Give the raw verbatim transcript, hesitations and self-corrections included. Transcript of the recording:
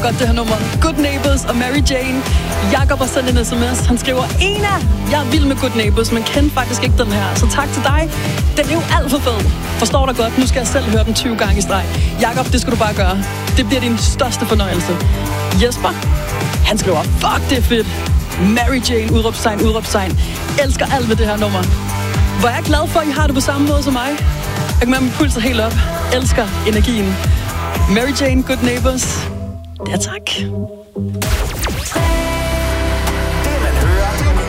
Godt det her nummer. Good Neighbors og Mary Jane. Jakob har sendt en sms. Han skriver, Ena, jeg er vild med Good Neighbors, men kender faktisk ikke den her. Så tak til dig. Den er jo alt for fed. Forstår dig godt. Nu skal jeg selv høre den tyve gange i streg. Jakob, det skal du bare gøre. Det bliver din største fornøjelse. Jesper, han skriver, fuck, det er fedt. Mary Jane, udråbstegn, udråbstegn. Elsker alt ved det her nummer. Hvor er jeg glad for, at I har det på samme måde som mig. Jeg kan med min puls er helt op. Elsker energien. Mary Jane, Good Neighbors. Ja, tak.